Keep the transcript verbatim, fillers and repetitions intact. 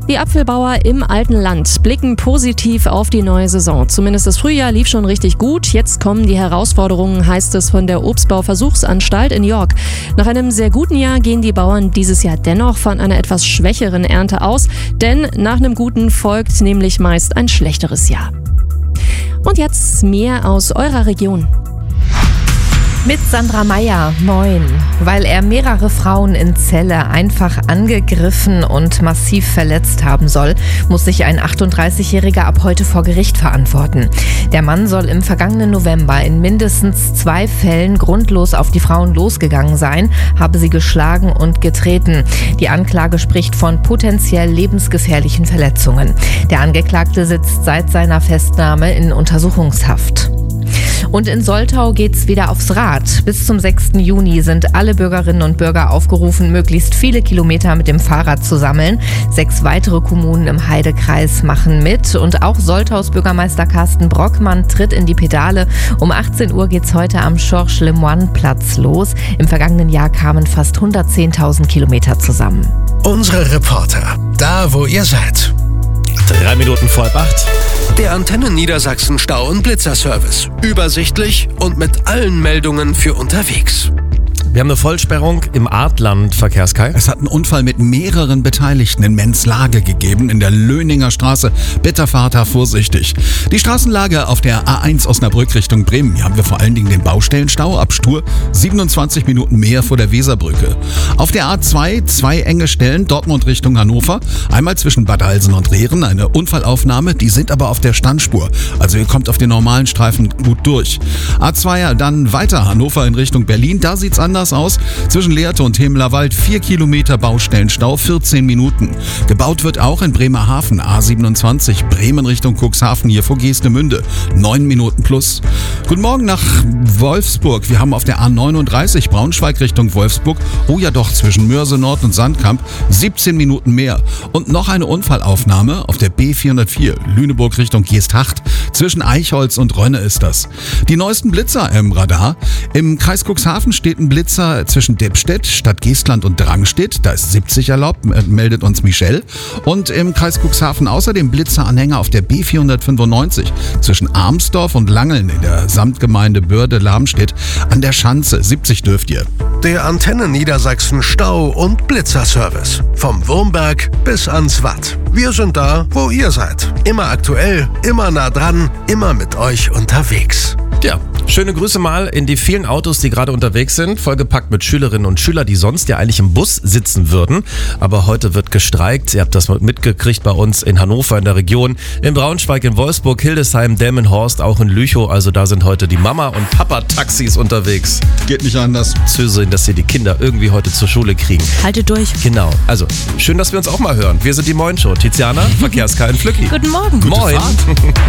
Die Apfelbauer im alten Land blicken positiv auf die neue Saison. Zumindest das Frühjahr lief schon richtig gut. Jetzt kommen die Herausforderungen, heißt es von der Obstbau-Versuchsanstalt in York. Nach einem sehr guten Jahr gehen die Bauern dieses Jahr dennoch von einer etwas schwächeren Ernte aus. Denn nach einem guten folgt nämlich meist ein schlechteres Jahr. Und jetzt mehr aus eurer Region. Mit Sandra Meyer, moin. Weil er mehrere Frauen in Celle einfach angegriffen und massiv verletzt haben soll, muss sich ein achtunddreißigjähriger ab heute vor Gericht verantworten. Der Mann soll im vergangenen November in mindestens zwei Fällen grundlos auf die Frauen losgegangen sein, habe sie geschlagen und getreten. Die Anklage spricht von potenziell lebensgefährlichen Verletzungen. Der Angeklagte sitzt seit seiner Festnahme in Untersuchungshaft. Und in Soltau geht's wieder aufs Rad. Bis zum sechsten Juni sind alle Bürgerinnen und Bürger aufgerufen, möglichst viele Kilometer mit dem Fahrrad zu sammeln. Sechs weitere Kommunen im Heidekreis machen mit. Und auch Soltaus Bürgermeister Carsten Brockmann tritt in die Pedale. Um achtzehn Uhr geht's heute am Georges-Lemoine-Platz los. Im vergangenen Jahr kamen fast hundertzehntausend Kilometer zusammen. Unsere Reporter, da wo ihr seid. Drei Minuten vor halb acht. Der Antenne Niedersachsen Stau- und Blitzerservice. Übersichtlich und mit allen Meldungen für unterwegs. Wir haben eine Vollsperrung im Artland, Verkehrskai. Es hat einen Unfall mit mehreren Beteiligten in Menzlage gegeben, in der Löninger Straße. Bitte fahrt da vorsichtig. Die Straßenlage auf der A eins Osnabrück Richtung Bremen. Hier haben wir vor allen Dingen den Baustellenstau ab Stur. siebenundzwanzig Minuten mehr vor der Weserbrücke. Auf der A zwei zwei enge Stellen, Dortmund Richtung Hannover. Einmal zwischen Bad Alsen und Rehren eine Unfallaufnahme. Die sind aber auf der Standspur. Also ihr kommt auf den normalen Streifen gut durch. A zwei dann weiter Hannover in Richtung Berlin. Da sieht's anders aus. Zwischen Lehrte und Hemlerwald vier Kilometer Baustellenstau, vierzehn Minuten. Gebaut wird auch in Bremerhaven, A siebenundzwanzig, Bremen Richtung Cuxhaven, hier vor Geestemünde, neun Minuten plus. Guten Morgen nach Wolfsburg. Wir haben auf der A neununddreißig Braunschweig Richtung Wolfsburg, oh ja doch, zwischen Mörse Nord und Sandkamp, siebzehn Minuten mehr. Und noch eine Unfallaufnahme auf der B vierhundertvier, Lüneburg Richtung Geesthacht, zwischen Eichholz und Rönne ist das. Die neuesten Blitzer im Radar. Im Kreis Cuxhaven steht ein Blitzer zwischen Deppstedt, Stadt Geestland und Drangstedt. Da ist siebzig erlaubt, meldet uns Michelle. Und im Kreis Cuxhaven außerdem Blitzeranhänger auf der B vierhundertfünfundneunzig zwischen Armsdorf und Langeln in der Samtgemeinde Börde-Lamstedt an der Schanze. siebzig dürft ihr. Der Antenne Niedersachsen Stau- und Blitzerservice. Vom Wurmberg bis ans Watt. Wir sind da, wo ihr seid. Immer aktuell, immer nah dran, immer mit euch unterwegs. Ja, schöne Grüße mal in die vielen Autos, die gerade unterwegs sind, vollgepackt mit Schülerinnen und Schülern, die sonst ja eigentlich im Bus sitzen würden. Aber heute wird gestreikt. Ihr habt das mitgekriegt bei uns in Hannover in der Region, in Braunschweig, in Wolfsburg, Hildesheim, Delmenhorst, auch in Lüchow. Also da sind heute die Mama- und Papa-Taxis unterwegs. Geht nicht anders. Zusehen, dass sie die Kinder irgendwie heute zur Schule kriegen. Haltet durch. Genau. Also schön, dass wir uns auch mal hören. Wir sind die Moin Show. Tiziana, Verkehrskai und Flücki. Guten Morgen. Moin.